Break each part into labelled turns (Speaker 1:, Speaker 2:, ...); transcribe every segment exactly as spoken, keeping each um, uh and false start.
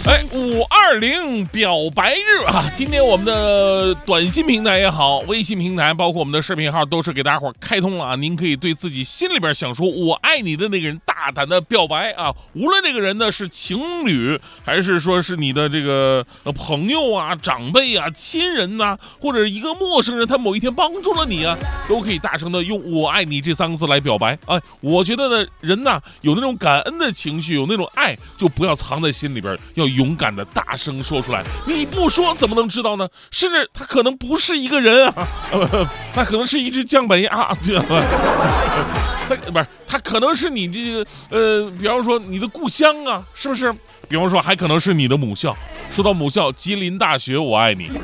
Speaker 1: 哎，五二零表白日啊！今天我们的短信平台也好，微信平台，包括我们的视频号，都是给大家伙开通了啊！您可以对自己心里边想说我爱你的那个人大胆的表白啊！无论这个人呢是情侣，还是说是你的这个朋友啊、长辈啊、亲人呐、啊，或者一个陌生人，他某一天帮助了你啊，都可以大声的用我爱你这三个字来表白。哎，我觉得呢，人呐有那种感恩的情绪，有那种爱，就不要藏在心里边，要勇敢的大声说出来。你不说怎么能知道呢？甚至他可能不是一个人啊，呃、他可能是一只姜本鸭，知道吗？他不是，他可能是你这个呃，比方说你的故乡啊，是不是？比方说还可能是你的母校。说到母校，吉林大学，我爱你。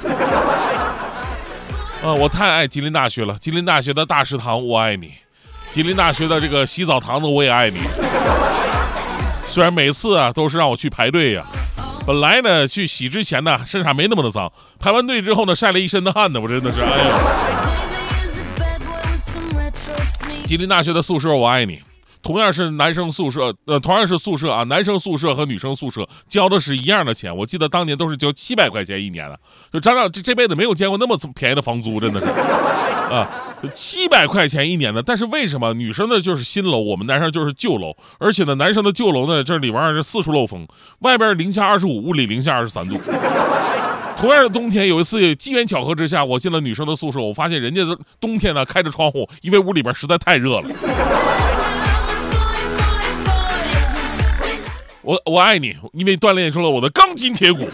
Speaker 1: 啊、呃，我太爱吉林大学了。吉林大学的大食堂，我爱你。吉林大学的这个洗澡堂子，我也爱你。虽然每次啊都是让我去排队呀、啊。本来呢，去洗之前呢，身上没那么的脏，排完队之后呢，晒了一身的汗呢，我真的是，哎呦！吉林大学的宿舍，我爱你。同样是男生宿舍，呃，同样是宿舍啊，男生宿舍和女生宿舍交的是一样的钱。我记得当年都是交七百块钱一年的，就张亮这这辈子没有见过那么便宜的房租，真的是啊，七百块钱一年的。但是为什么女生呢就是新楼，我们男生就是旧楼？而且呢，男生的旧楼呢，这里边是四处漏风，外边零下二十五，屋里零下二十三度。同样的冬天，有一次机缘巧合之下，我进了女生的宿舍，我发现人家的冬天呢开着窗户，因为屋里边实在太热了。我我爱你，因为锻炼出了我的钢筋铁骨。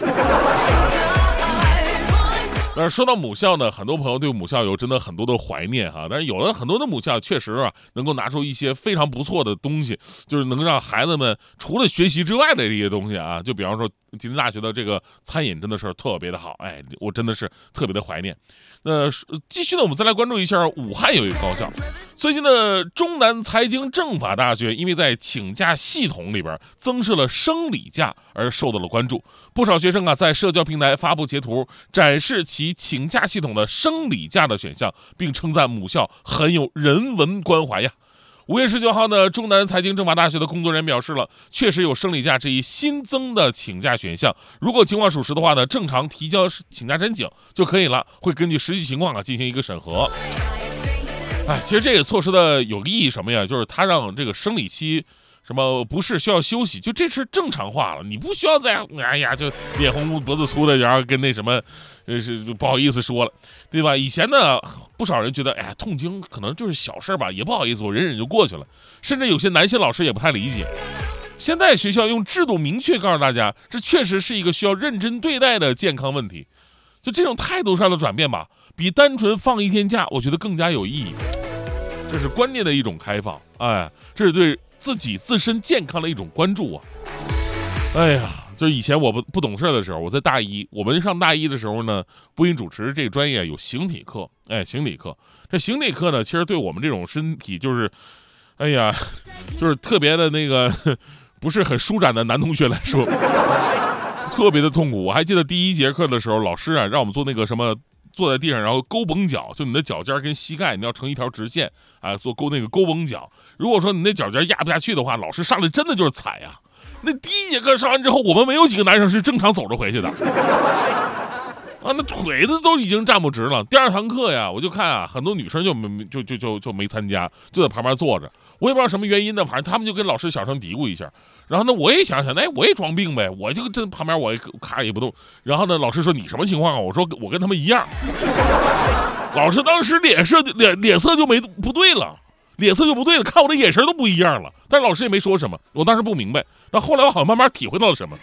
Speaker 1: 但是说到母校呢，很多朋友对母校有真的很多的怀念哈。但是有了很多的母校，确实啊，能够拿出一些非常不错的东西，就是能让孩子们除了学习之外的这些东西啊，就比方说吉林大学的这个餐饮真的是特别的好，哎，我真的是特别的怀念。那继续呢，我们再来关注一下武汉有一个高校。最近的中南财经政法大学因为在请假系统里边增设了生理假而受到了关注，不少学生啊在社交平台发布截图展示其请假系统的生理假的选项，并称赞母校很有人文关怀呀。五月十九号呢，中南财经政法大学的工作人员表示了，确实有生理假这一新增的请假选项，如果情况属实的话呢，正常提交请假申请就可以了，会根据实际情况啊进行一个审核。哎，其实这个措施的有个意义什么呀？就是它让这个生理期什么不是需要休息，就这是正常化了，你不需要再哎呀就脸红脖子粗的，然后跟那什么，呃是不好意思说了，对吧？以前呢，不少人觉得哎呀痛经可能就是小事吧，也不好意思，我忍忍就过去了，甚至有些男性老师也不太理解。现在学校用制度明确告诉大家，这确实是一个需要认真对待的健康问题。就这种态度上的转变吧，比单纯放一天假，我觉得更加有意义。这是观念的一种开放，哎，这是对自己自身健康的一种关注啊！哎呀，就是以前我不不懂事的时候，我在大一，我们上大一的时候呢，播音主持这个专业有形体课，哎，形体课，这形体课呢，其实对我们这种身体就是，哎呀，就是特别的那个不是很舒展的男同学来说，特别的痛苦。我还记得第一节课的时候，老师啊让我们做那个什么。坐在地上，然后勾绷脚，就你的脚尖跟膝盖，你要成一条直线啊，做勾那个勾绷脚。如果说你那脚尖压不下去的话，老师上来真的就是踩呀、啊。那第一节课上完之后，我们没有几个男生是正常走着回去的，啊，那腿子都已经站不直了。第二堂课呀，我就看啊，很多女生就没就就就就没参加，就在旁边坐着。我也不知道什么原因呢，反正他们就跟老师小声嘀咕一下。然后呢，我也想想，哎，我也装病呗，我就这旁边我咔也不动。然后呢，老师说你什么情况啊？我说我跟他们一样。老师当时脸色脸脸色就没不对了，脸色就不对了，看我的眼神都不一样了。但是老师也没说什么，我当时不明白。但后来我好像慢慢体会到了什么。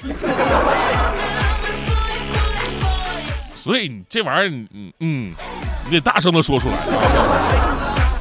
Speaker 1: 所以你这玩意儿，嗯嗯，你得大声的说出来。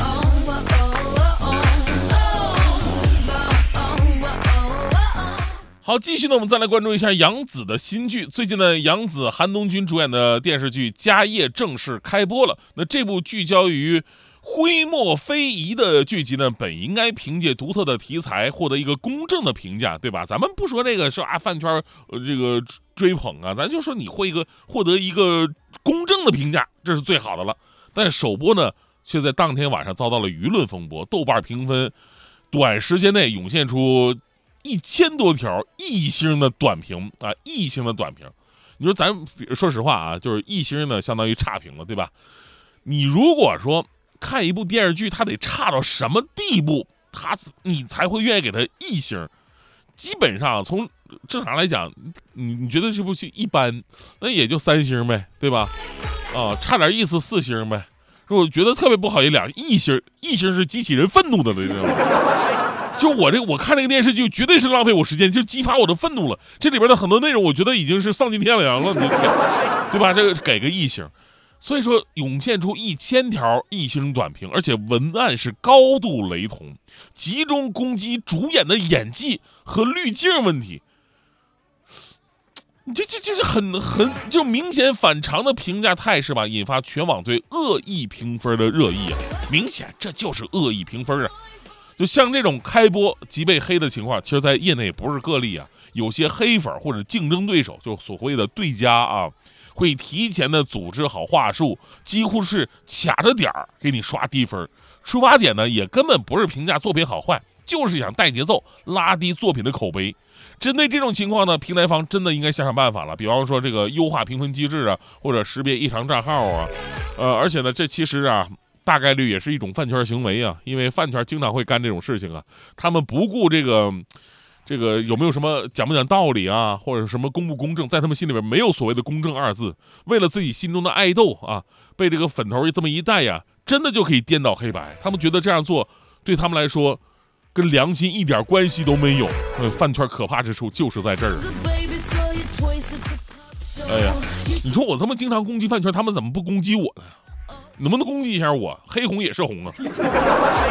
Speaker 1: 好，继续呢，我们再来关注一下杨紫的新剧。最近呢，杨紫、韩东君主演的电视剧《家业》正式开播了。那这部聚焦于徽墨非遗的剧集呢，本应该凭借独特的题材获得一个公正的评价，对吧？咱们不说这个是啊饭圈呃这个追捧啊，咱就说你会一个获得一个公正的评价，这是最好的了。但是首播呢，却在当天晚上遭到了舆论风波，豆瓣评分短时间内涌现出一千多条一星的短评啊，一星的短评。你说咱说实话啊，就是一星呢，相当于差评了，对吧？你如果说看一部电视剧，它得差到什么地步，它你才会愿意给它一星？基本上从正常来讲，你你觉得这部戏一般，那也就三星呗，对吧？啊，差点意思四星呗。如果觉得特别不好，也两一星，一星是激起人愤怒的了，知道吗？就我这个我看这个电视剧，绝对是浪费我时间，就激发我的愤怒了。这里边的很多内容，我觉得已经是丧尽天良了，对吧？这个给个一星。所以说，涌现出一千条一星短评，而且文案是高度雷同，集中攻击主演的演技和滤镜问题。你这这就是很很就明显反常的评价态势吧，引发全网对恶意评分的热议啊！明显这就是恶意评分啊！就像这种开播即被黑的情况，其实在业内不是个例啊。有些黑粉或者竞争对手，就所谓的对家啊，会提前的组织好话术，几乎是卡着点儿给你刷低分。出发点呢，也根本不是评价作品好坏，就是想带节奏，拉低作品的口碑。针对这种情况呢，平台方真的应该想想办法了，比方说这个优化评分机制啊，或者识别异常账号啊，呃，而且呢，这其实啊，大概率也是一种饭圈行为啊，因为饭圈经常会干这种事情啊，他们不顾这个。这个有没有什么讲不讲道理啊，或者什么公不公正，在他们心里边没有所谓的公正二字，为了自己心中的爱豆啊，被这个粉头这么一带呀，真的就可以颠倒黑白。他们觉得这样做对他们来说跟良心一点关系都没有。呃，饭圈可怕之处就是在这儿。哎呀，你说我这么经常攻击饭圈，他们怎么不攻击我呢？能不能攻击一下我？黑红也是红啊。